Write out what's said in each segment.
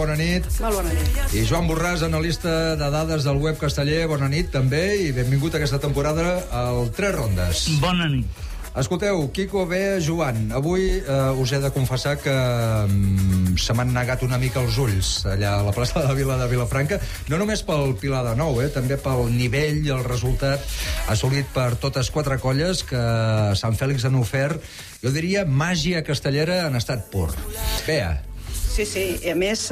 Bona nit. Molt bona nit. I Joan Borràs, analista de dades del web casteller. Bona nit també i benvingut a aquesta temporada al Tres Rondes. Bona nit. Escolteu, Quico, Bea, Joan, avui us he de confessar que se m'han negat una mica els ulls allà a la plaça de la Vila de Vilafranca, no només pel Pilar de Nou, també pel nivell i el resultat assolit per totes quatre colles que a Sant Fèlix han ofert, jo diria, màgia castellera en estat pur. Bea. Sí, i a més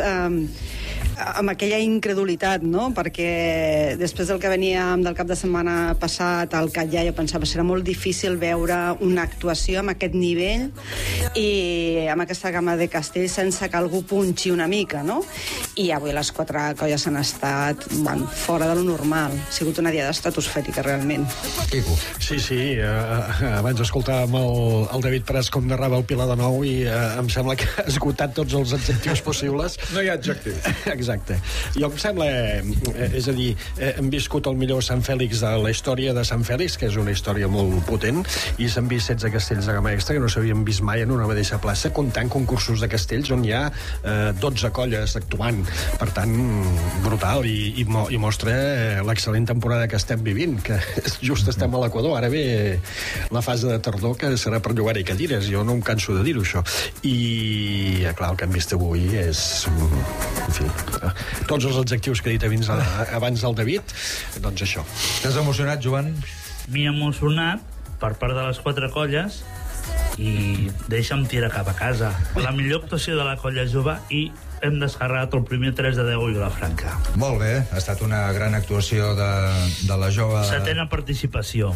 amb aquella incredulitat, no? Perquè després del que veníem del cap de setmana passat al Catllà, jo pensava serà molt difícil veure una actuació amb aquest nivell i amb aquesta gamma de castells sense que algú punxi una mica, no? I avui les quatre colles han estat fora de lo normal. Ha sigut una diada estratosfèrica, realment. Quico. Sí, abans escoltàvem el David Prats com narrava el Pilar de Nou i em sembla que ha esgotat tots els adjectius possibles. No hi ha adjectius. Exacte. Jo em sembla, és a dir, hem viscut el millor Sant Fèlix de la història de Sant Fèlix, que és una història molt potent, i s'han vist 16 castells de gamma extra que no s'havien vist mai en una mateixa plaça, comptant concursos de castells on hi ha 12 colles actuant. Per tant, brutal, i mostra l'excel·lent temporada que estem vivint, que just estem a l'Equador. Ara ve la fase de tardor, que serà per llogar-hi cadires. Jo no em canso de dir-ho, això. I, clar, el que hem vist avui és... En fi, tots els adjectius que he dit abans del David, doncs això. T'has emocionat, Joan? M'he emocionat per part de les quatre colles i deixa'm tirar cap a casa. La millor actuació de la colla jove i hem descarregat el primer 3 de 10 a Vilafranca. Molt bé, ha estat una gran actuació de la jove... Setena participació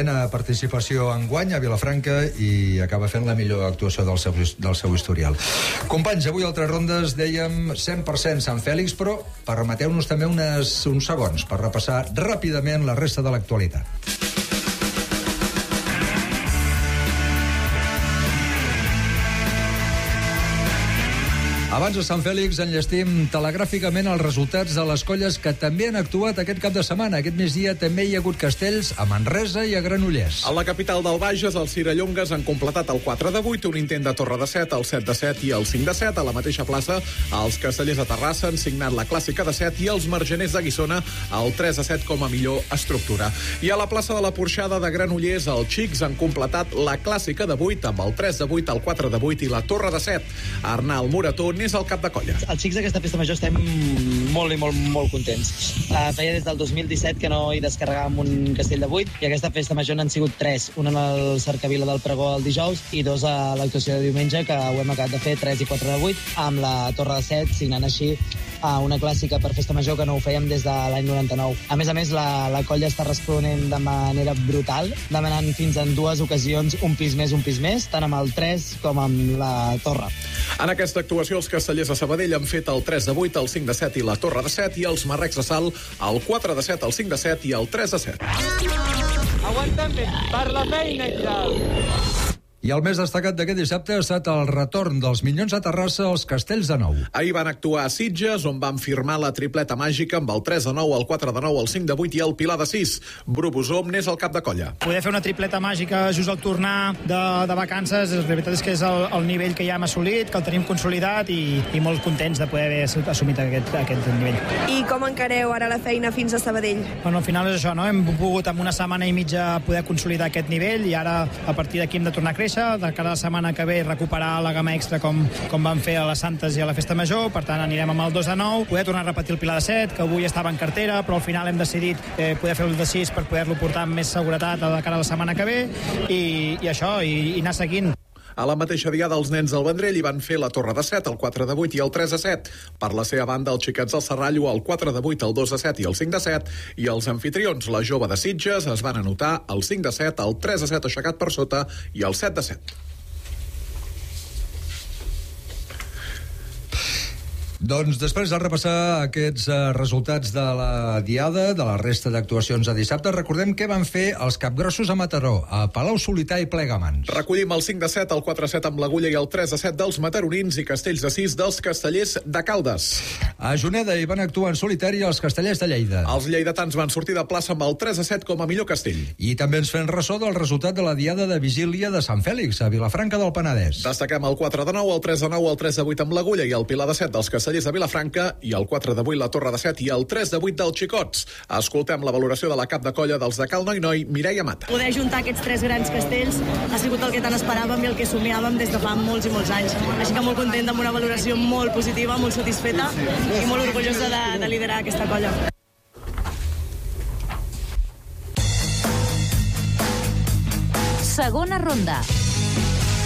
enguany a Vilafranca i acaba fent la millor actuació del seu historial. Companys, avui a Tres Rondes dèiem 100% Sant Fèlix, però permeteu-nos també uns segons per repassar ràpidament la resta de l'actualitat. Abans a Sant Fèlix enllestim telegràficament els resultats de les colles que també han actuat aquest cap de setmana. Aquest migdia també hi ha hagut castells a Manresa i a Granollers. A la capital del Bages, els Cirallongues han completat el 4 de 8, un intent de torre de 7, el 7 de 7 i el 5 de 7. A la mateixa plaça, els castellers de Terrassa han signat la clàssica de 7 i els margeners de Guissona el 3 de 7 com a millor estructura. I a la plaça de la Porxada de Granollers, els xics han completat la clàssica de 8 amb el 3 de 8, el 4 de 8 i la torre de 7. Arnal Morató n'és el cap de colla. Els xics d'aquesta festa major estem molt contents. Feia des del 2017 que no hi descarregàvem un castell de 8 i aquesta festa major n'han sigut 3. Un en el Cercavila del Pregó el dijous i 2 a l'actuació de diumenge, que ho hem acabat de fer 3 i 4 de 8, amb la torre de 7, signant així una clàssica per festa major que no ho fèiem des de l'any 99. A més, la colla està responent de manera brutal, demanant fins en 2 ocasions un pis més, tant amb el 3 com amb la torre. En aquesta actuació, els castellers de Sabadell han fet el 3 de 8, el 5 de 7 i la torre de 7, i els marrecs de Salt el 4 de 7, el 5 de 7 i el 3 de 7. Aguantem per la feina, ja. I el més destacat d'aquest dissabte ha estat el retorn dels Minyons a Terrassa als Castells de Nou. Ahir van actuar a Sitges, on van firmar la tripleta màgica amb el 3 de 9, el 4 de 9, el 5 de 8 i el Pilar de 6. Bru Bosom n'és el cap de colla. Poder fer una tripleta màgica just al tornar de vacances, la veritat és que és el nivell que ja hem assolit, que el tenim consolidat i molt contents de poder haver assumit aquest nivell. I com encareu ara la feina fins a Sabadell? Bueno, al final és això, no? Hem pogut amb una setmana i mitja poder consolidar aquest nivell i ara a partir d'aquí hem de tornar a créixer, de cara a la setmana que ve recuperar la gamma extra com vam fer a les Santes i a la Festa Major. Per tant anirem amb el 2 de 9, poder tornar a repetir el Pilar de 7, que avui estava en cartera, però al final hem decidit poder fer el de 6 per poder-lo portar amb més seguretat de cara a la setmana que ve i això, i anar seguint. A la mateixa diada, els nens del Vendrell hi van fer la torre de 7, el 4 de 8 i el 3 de 7. Per la seva banda, els xiquets del Serrallo, el 4 de 8, el 2 de 7 i el 5 de 7. I els anfitrions, la jove de Sitges, es van anotar el 5 de 7, el 3 de 7 aixecat per sota i el 7 de 7. Doncs després de repassar aquests resultats de la diada, de la resta d'actuacions de dissabte, recordem què van fer els capgrossos a Mataró, a Palau Solità i Plegamans. Recollim el 5 de 7, el 4 de 7 amb l'Agulla i el 3 de 7 dels mataronins i castells de 6 dels castellers de Caldes. A Juneda hi van actuar en solitari els castellers de Lleida. Els lleidatans van sortir de plaça amb el 3 de 7 com a millor castell. I també ens fem ressò del resultat de la diada de vigília de Sant Fèlix, a Vilafranca del Penedès. Destaquem el 4 de 9, el 3 de 9, el 3 de 8 amb l'Agulla i el Pilar de 7 dels castellers Cellers de Vilafranca, i el 4 de 8 la Torre de Set i el 3 de 8 dels Xicots. Escoltem la valoració de la cap de colla dels de Cal Noi, Mireia Mata. Poder juntar aquests 3 grans castells ha sigut el que tant esperàvem i el que somiàvem des de fa molts i molts anys. Així que molt contenta, amb una valoració molt positiva, molt satisfeta i molt orgullosa de liderar aquesta colla. Segona ronda.